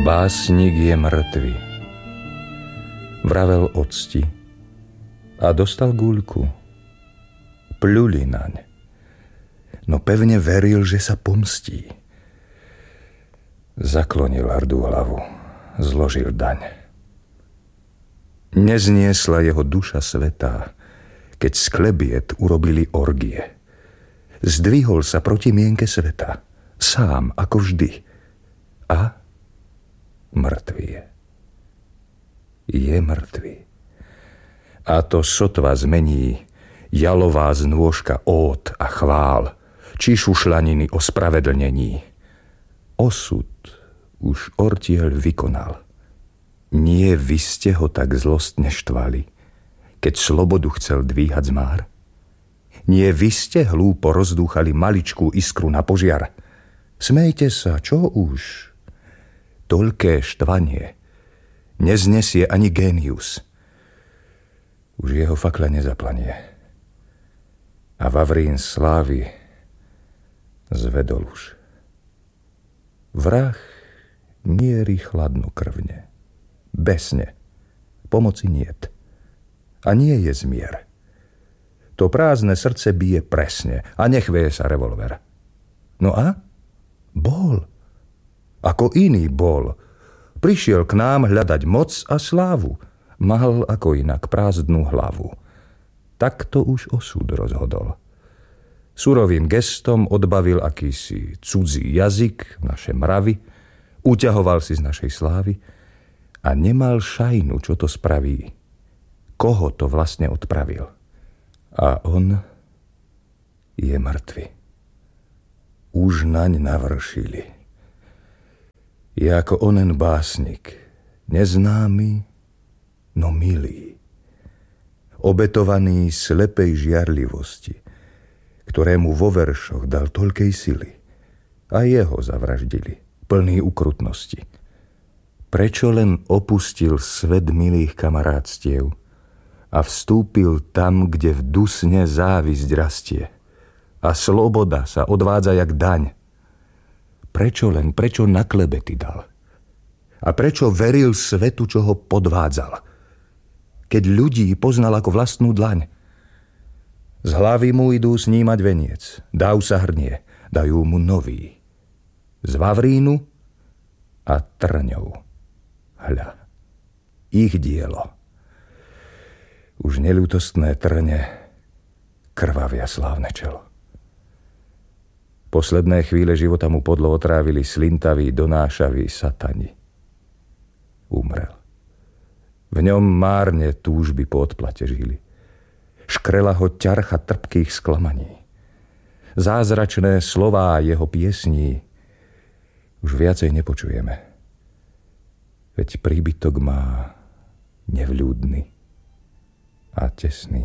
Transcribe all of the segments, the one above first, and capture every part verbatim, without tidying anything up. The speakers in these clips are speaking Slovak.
Básnik je mŕtvy, vravel octi a dostal guľku. Pľuli naň, no pevne veril, že sa pomstí. Zaklonil hrdú hlavu, zložil daň. Nezniesla jeho duša svätá, keď z klebiet urobili orgie. Zdvihol sa proti mienke sveta, sám ako vždy. A mŕtvy je. Je mŕtvy. A to sotva zmení jalová znôžka ód a chvál, či šušľaniny o spravedlnení. Osud už ortiel vykonal. Nie vy ste ho tak zlostne štvali, keď slobodu chcel dvíhať z már? Nie vy ste hlúpo rozdúchali maličkú iskru na požiar? Smejte sa, čo už? Toľké štvanie neznesie ani génius. Už jeho fakla nezaplanie. A Vavrín slávy zvedol už. Vrah mierí chladnokrvne, besne, pomoci niet. A nie je zmier. To prázdne srdce bije presne a nechveje sa revolver. No a? Bol. Ako iný bol. Prišiel k nám hľadať moc a slávu. Mal ako inak prázdnu hlavu. Takto už osud rozhodol. Surovým gestom odbavil akýsi cudzí jazyk, naše mravy, uťahoval si z našej slávy a nemal šajnu, čo to spraví. Koho to vlastne odpravil. A on je mŕtvy. Už naň navršili. Je ako onen básnik, neznámy, no milý, obetovaný slepej žiarlivosti, ktorému vo veršoch dal toľkej sily. A jeho zavraždili, plný ukrutnosti. Prečo len opustil svet milých kamarátstiev a vstúpil tam, kde v dusne závisť rastie a sloboda sa odvádza jak daň? Prečo len, prečo na klebety dal? A prečo veril svetu, čo ho podvádzal? Keď ľudí poznal ako vlastnú dlaň. Z hlavy mu idú snímať veniec, dáv sa hrnie, dajú mu nový. Z Vavrínu a trňov. Hľa, ich dielo. Už neľútostné trne krvavia slávne čelo. Posledné chvíle života mu podlo otrávili slintaví, donášaví satani. Umrel. V ňom márne túžby po odplate žili. Škrela ho ťarcha trpkých sklamaní. Zázračné slová jeho piesní už viacej nepočujeme. Veď príbytok má nevľúdny a tesný.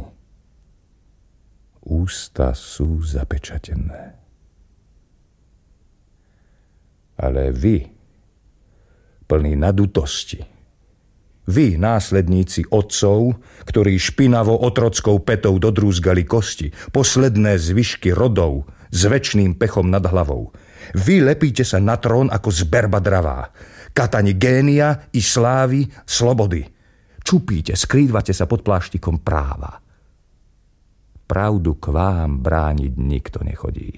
Ústa sú zapečatené. Ale vy, plní nadutosti, vy, následníci otcov, ktorí špinavo otrockou petou dodrúzgali kosti, posledné zvyšky rodov s večným pechom nad hlavou. Vy lepíte sa na trón ako zberba dravá, katani génia i slávy, slobody. Čupíte, skrývate sa pod pláštikom práva. Pravdu k vám brániť nikto nechodí.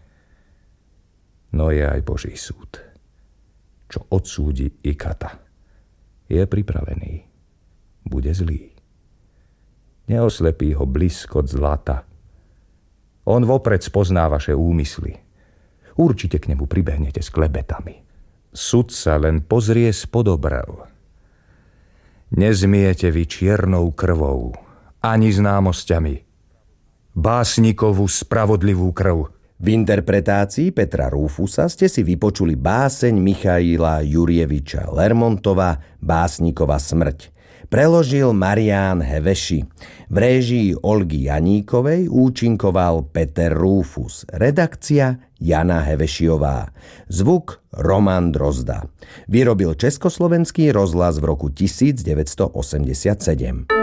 No je aj Boží súd, čo odsúdi i kata. Je pripravený, bude zlý. Neoslepí ho bliskot zlata. On vopred spozná vaše úmysly. Určite k nemu pribehnete s klebetami. Sudca len pozrie spod obrv. Nezmiete vy čiernou krvou, ani známosťami. Básnikovú spravodlivú krv. V interpretácii Petra Rúfusa ste si vypočuli báseň Michaila Jurjeviča Lermontova Básnikova smrť. Preložil Marián Heveši. V réžii Olgy Janíkovej účinkoval Peter Rúfus. Redakcia Jana Hevešiová. Zvuk Roman Drozda. Vyrobil Československý rozhlas v roku devätnásťstoosemdesiatsedem.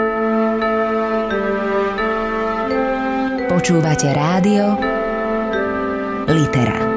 Počúvate rádio Litera.